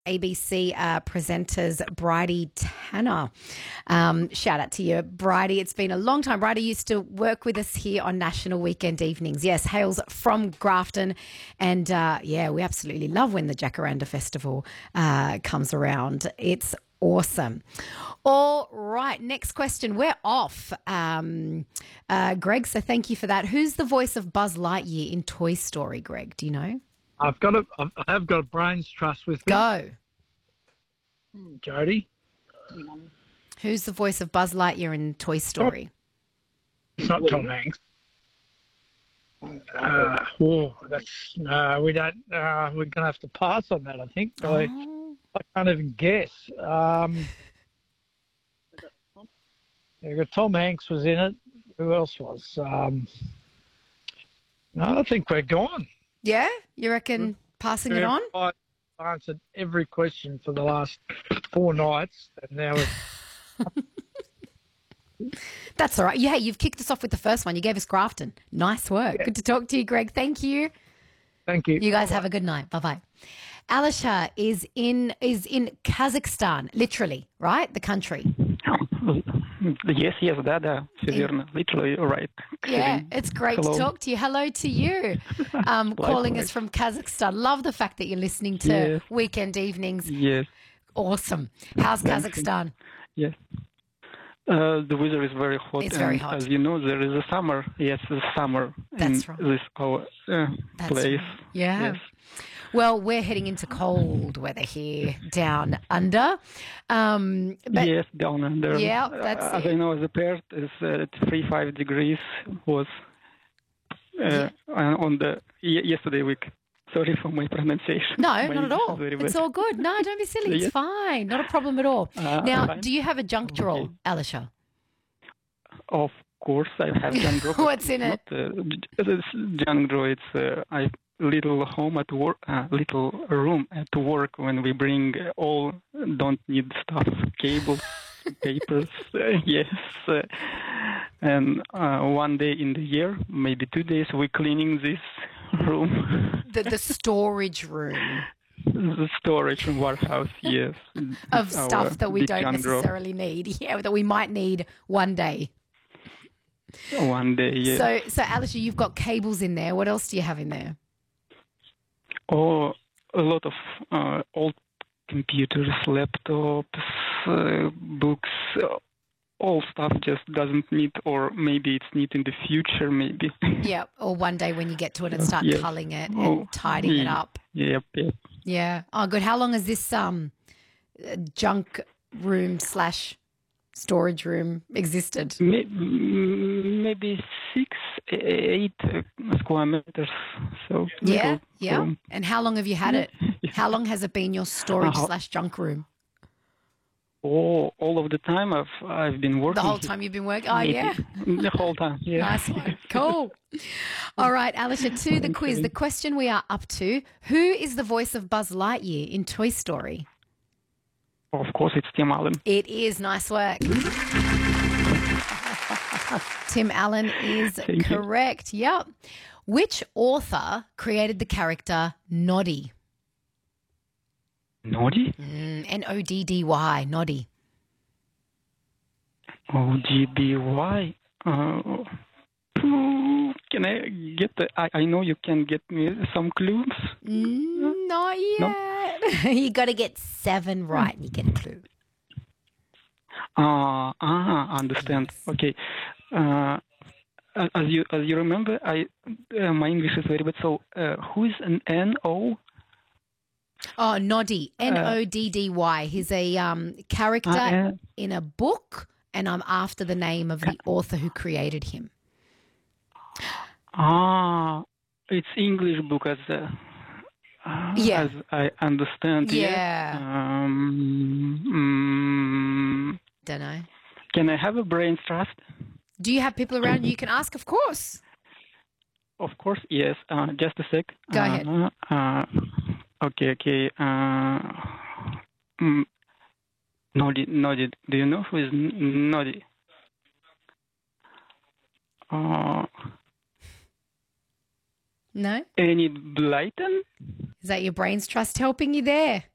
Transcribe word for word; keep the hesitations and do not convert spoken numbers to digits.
A B C uh, presenters Bridie Tanner. Um, shout out to you, Bridie. It's been a long time. Bridie used to work with us here on National Weekend Evenings. Yes, hails from Grafton. And, uh, yeah, we absolutely love when the Jacaranda Festival uh, comes around. It's awesome. All right, next question. We're off, um, uh, Greg, so thank you for that. Who's the voice of Buzz Lightyear in Toy Story, Greg? Do you know? I've got a, I have got a brains trust with me. Go. Jody. Who's the voice of Buzz Lightyear in Toy Story? It's not Tom Hanks. Uh, oh, that's no. We don't. Uh, we're gonna have to pass on that. I think. Oh. I, I can't even guess. Um, yeah, Tom Hanks was in it. Who else was? Um, no, I think we're gone. Yeah? You reckon passing it on? I answered every question for the last four nights, and now it's... That's all right. Yeah, you've kicked us off with the first one. You gave us Grafton. Nice work. Yeah. Good to talk to you, Greg. Thank you. Thank you. You guys have a good night. Bye-bye. Alisha is in is in Kazakhstan, literally, right? The country. Yes, yes, да, да, все верно. Literally, right. Yeah, it's great Hello. to talk to you. Hello to you. Um, calling us from Kazakhstan. Love the fact that you're listening to Yes. Weekend Evenings. Yes, Awesome. How's Kazakhstan? yes. Uh, the weather is very hot. It's and very hot. As you know, there is a summer. Yes, the summer That's in right. this our uh, That's place. right. Yeah. Yes. Well, we're heading into cold weather here down under. Um, but yes, down under. Yeah, that's uh, As it. I know, the Perth is uh, thirty-five degrees was uh, on the y- yesterday week. Sorry for my pronunciation. No, My not at English all. is very It's bad. all good. No, don't be silly. It's Yes. fine. Not a problem at all. Uh, Now, fine. do you have a junk drawer, Okay. Alisha? Of course, I have junk drawer. but What's in it's Not, uh, j- it's junk drawer. It's uh, I little home at work, uh, little room at work when we bring uh, all don't need stuff, cables, papers. Uh, yes, uh, and uh, one day in the year, maybe two days, we cleaning this room. The, the storage room The storage and warehouse, yes. of It's our stuff that we big don't junk drawer. necessarily need. Yeah, that we might need one day. One day, yes. So, so Alisha, you've got cables in there. What else do you have in there? Oh, a lot of uh, old computers, laptops, uh, books, uh, all stuff just doesn't need, or maybe it's need in the future, maybe. Yeah, or one day when you get to it and start Yes. culling it and Oh, tidying it yeah. up. Yep, yep. Yeah. Oh, good. How long has this um uh, junk room slash storage room existed? May- mm, Maybe six, eight uh, square meters. So Yeah, little yeah. room. And how long have you had it? How long has it been your storage Uh-huh. slash junk room? Oh, all of the time I've I've been working. The whole here. time you've been working? Oh, Maybe. yeah. The whole time. Yeah. Nice one. Cool. All right, Alisha, to the quiz. The question we are up to, who is the voice of Buzz Lightyear in Toy Story? Of course, it's Tim Allen. It is. Nice work. Tim Allen is Thank you. correct. Yep. Which author created the character Noddy? Noddy? Mm, N O D D Y, Noddy. O G D Y. Uh, phew, can I get the... I, I know you can get me some clues. Mm, not yet. You got to get seven right and you get a clue. Uh, ah, understand. Yes. Okay. Uh, as you as you remember, I uh, my English is very bad. So, uh, who is an N O? Oh, Noddy, N O D D Y. He's a um, character Uh, uh, in a book, and I'm after the name of the author who created him. ah, it's English book as uh, uh, Yeah. as I understand. Yeah. Um, mm, Don't know. can I have a brain trust? Do you have people around you can ask? Of course. Of course, yes. Uh, just a sec. Go uh, ahead. Uh, okay, okay. Uh, mm, Noddy, Noddy. Do you know who is N- Noddy? Uh, No? Enid Blyton? Is that your brain's trust helping you there?